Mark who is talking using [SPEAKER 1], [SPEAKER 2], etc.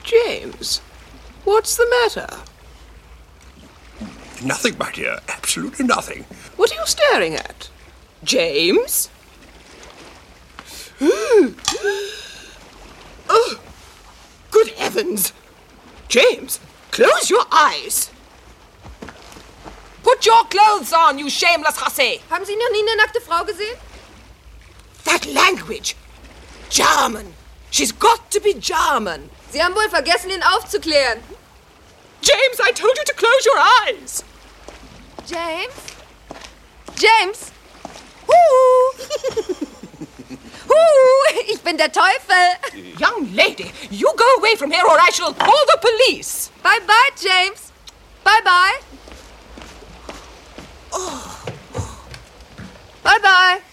[SPEAKER 1] James, what's the matter?
[SPEAKER 2] Nothing, my dear. Absolutely nothing.
[SPEAKER 1] What are you staring at? James? Oh, good heavens! James, close your eyes!
[SPEAKER 3] Put your clothes on, you shameless hussy!
[SPEAKER 4] Haben Sie noch nie eine nackte Frau gesehen?
[SPEAKER 1] That language! German! She's got to be German!
[SPEAKER 4] Sie haben wohl vergessen, ihn aufzuklären.
[SPEAKER 1] James, I told you to close your eyes!
[SPEAKER 4] James? James? Huhu! Huhu! Ich bin der Teufel!
[SPEAKER 3] Young lady, you go away from here or I shall call the police!
[SPEAKER 4] Bye-bye, James! Bye-bye! Bye-bye!